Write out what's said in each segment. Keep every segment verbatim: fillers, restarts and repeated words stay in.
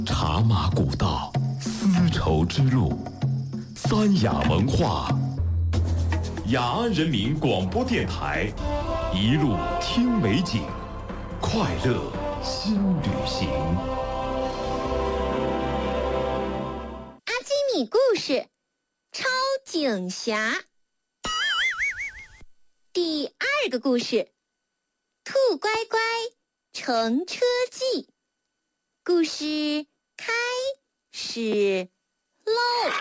茶马古道，丝绸之路，三雅文化。雅安人民广播电台，一路听美景，快乐新旅行。 阿基米故事：超警侠。第二个故事：兔乖乖乘车记。故事开始喽！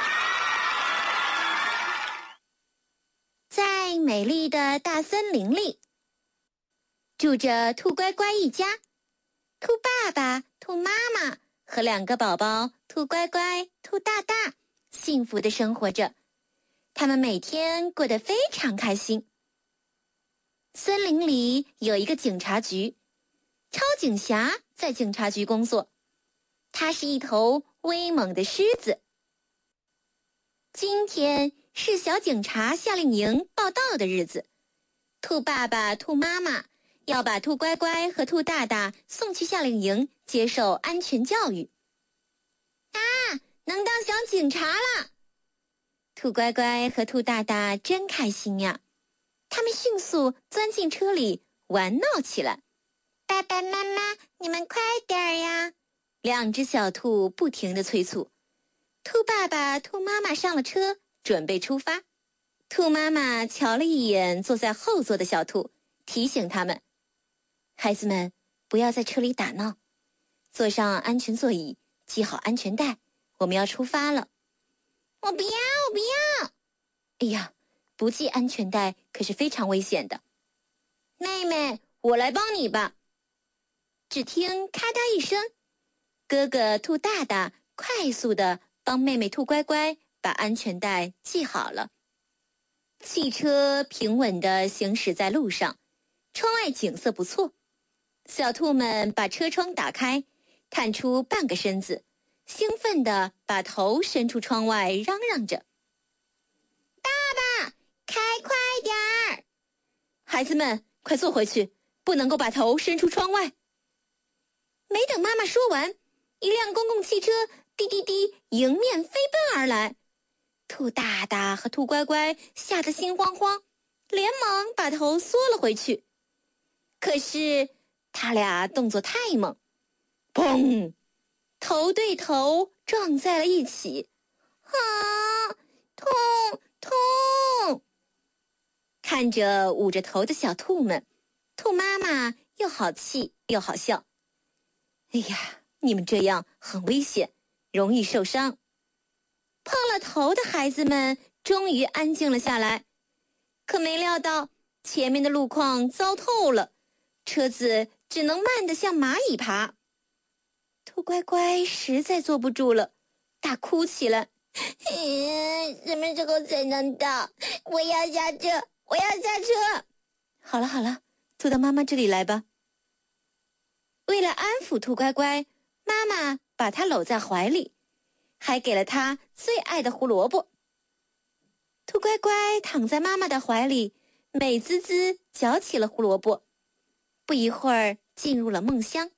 在美丽的大森林里，住着兔乖乖一家。兔爸爸、兔妈妈和两个宝宝兔乖乖、兔大大幸福地生活着，他们每天过得非常开心。森林里有一个警察局，超警侠在警察局工作，他是一头威猛的狮子。今天是小警察夏令营报到的日子，兔爸爸、兔妈妈要把兔乖乖和兔大大送去夏令营接受安全教育。啊，能当小警察了！兔乖乖和兔大大真开心呀！他们迅速钻进车里玩闹起来。爸爸妈妈，你们快点呀！两只小兔不停地催促。兔爸爸、兔妈妈上了车，准备出发。兔妈妈瞧了一眼坐在后座的小兔，提醒他们：孩子们，不要在车里打闹，坐上安全座椅，系好安全带，我们要出发了。我不要，我不要！哎呀，不系安全带可是非常危险的。妹妹，我来帮你吧。只听咔嗒一声，哥哥兔大大快速地帮妹妹兔乖乖把安全带系好了。汽车平稳地行驶在路上，窗外景色不错。小兔们把车窗打开，探出半个身子，兴奋地把头伸出窗外，嚷嚷着：爸爸，开快点儿！孩子们，快坐回去，不能够把头伸出窗外。没等妈妈说完，一辆公共汽车滴滴滴迎面飞奔而来。兔大大和兔乖乖吓得心慌慌，连忙把头缩了回去。可是他俩动作太猛，砰！头对头撞在了一起。啊，痛痛！看着捂着头的小兔们，兔妈妈又好气又好笑。哎呀，你们这样很危险，容易受伤。碰了头的孩子们终于安静了下来，可没料到前面的路况糟透了，车子只能慢得像蚂蚁爬。兔乖乖实在坐不住了，大哭起来。嗯，什么时候才能到？我要下车，我要下车。好了好了，坐到妈妈这里来吧。为了安抚兔乖乖，妈妈把它搂在怀里，还给了它最爱的胡萝卜。兔乖乖躺在妈妈的怀里，美滋滋嚼起了胡萝卜，不一会儿进入了梦乡。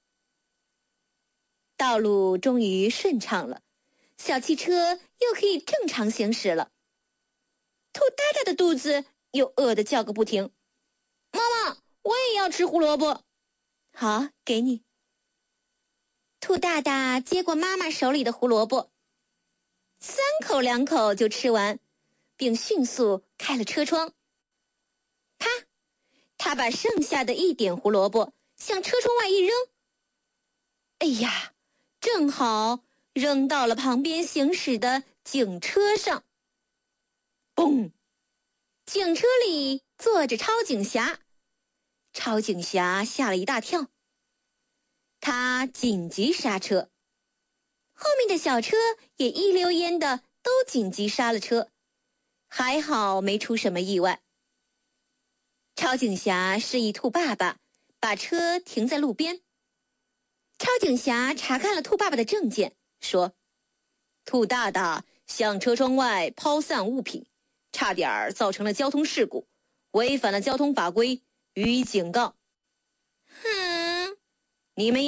道路终于顺畅了，小汽车又可以正常行驶了。兔大大的肚子又饿得叫个不停。妈妈，我也要吃胡萝卜。好，给你。兔大大接过妈妈手里的胡萝卜，三口两口就吃完，并迅速开了车窗。啪！他把剩下的一点胡萝卜向车窗外一扔。哎呀，正好扔到了旁边行驶的警车上。嘣！警车里坐着超警侠。超警侠吓了一大跳，他紧急刹车，后面的小车也一溜烟的都紧急刹了车，还好没出什么意外。超警侠示意兔爸爸把车停在路边。超警侠查看了兔爸爸的证件，说：兔大大向车窗外抛散物品，差点造成了交通事故，违反了交通法规，予以警告。哼，你们呀，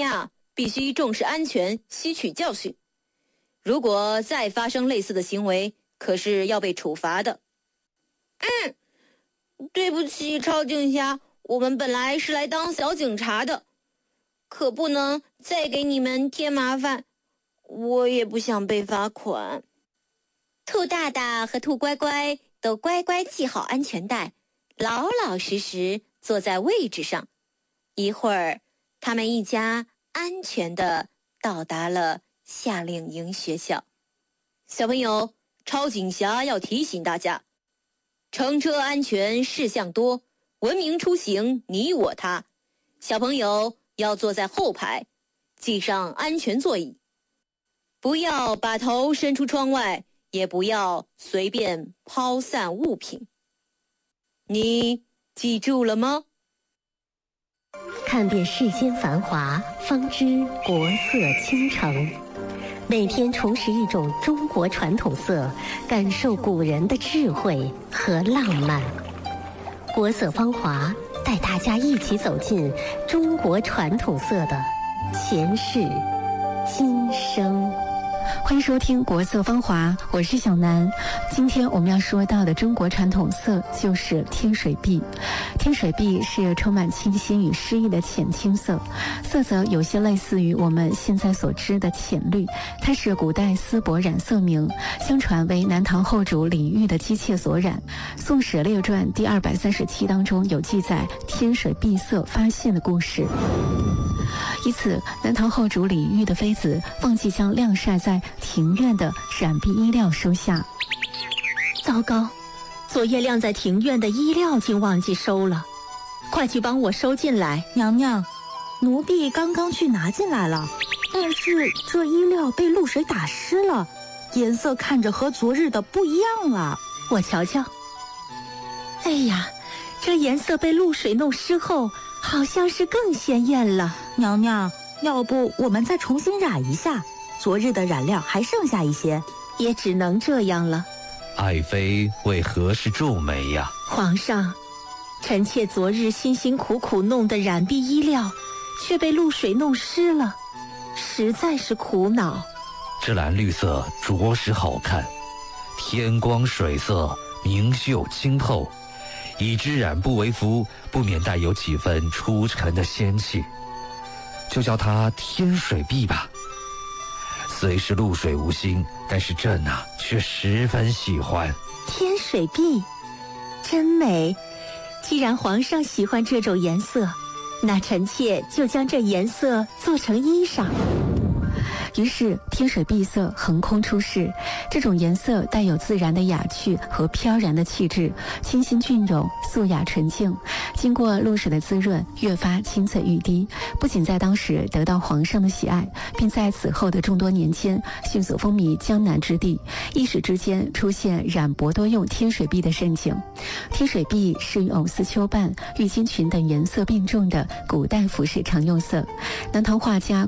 必须重视安全，吸取教训。如果再发生类似的行为，可是要被处罚的。嗯，对不起，超警侠，我们本来是来当小警察的，可不能再给你们添麻烦。我也不想被罚款。兔大大和兔乖乖都乖乖系好安全带，老老实实坐在位置上。一会儿，他们一家安全地到达了夏令营学校。小朋友，超警侠要提醒大家，乘车安全事项多，文明出行你我他。小朋友要坐在后排，系上安全座椅，不要把头伸出窗外，也不要随便抛散物品。你记住了吗？ 看遍世间繁华，方知国色倾城。每天重拾一种中国传统色，感受古人的智慧和浪漫。国色芳华带大家一起走进中国传统色的前世今生。 欢迎收听国色芳华，我是小南。今天我们要说到的中国传统色就是天水碧。天水碧是充满清新与诗意的浅青色，色泽有些类似于我们现在所知的浅绿。它是古代丝帛染色名，相传为南唐后主李煜的姬妾所染。《宋史列传》第二百三十七当中有记载天水碧色发现的故事。因此，南唐后主李煜的妃子忘记将晾晒在庭院的染碧衣料收下。 糟糕，昨夜晾在庭院的衣料竟忘记收了，快去帮我收进来。 娘娘，奴婢刚刚去拿进来了，但是这衣料被露水打湿了，颜色看着和昨日的不一样了。 我瞧瞧。哎呀，这颜色被露水弄湿后，好像是更鲜艳了。 娘娘，要不我们再重新染一下，昨日的染料还剩下一些。 也只能这样了。 爱妃为何是皱眉呀？ 皇上，臣妾昨日辛辛苦苦弄的染碧衣料，却被露水弄湿了，实在是苦恼。 这蓝绿色着实好看，天光水色，明秀清透，以之染布为服，不免带有几分出尘的仙气，就叫它天水碧吧。虽是露水无心，但是朕啊却十分喜欢。 天水碧真美，既然皇上喜欢这种颜色，那臣妾就将这颜色做成衣裳。 于是天水碧色横空出世，这种颜色带有自然的雅趣和飘然的气质，清新俊柔，素雅纯净，经过露水的滋润，越发青翠欲滴。不仅在当时得到皇上的喜爱，并在此后的众多年间迅速风靡江南之地，一时之间出现染帛多用天水碧的盛景。天水碧是与藕丝秋瓣、郁金裙等颜色并重的古代服饰常用色。南唐画家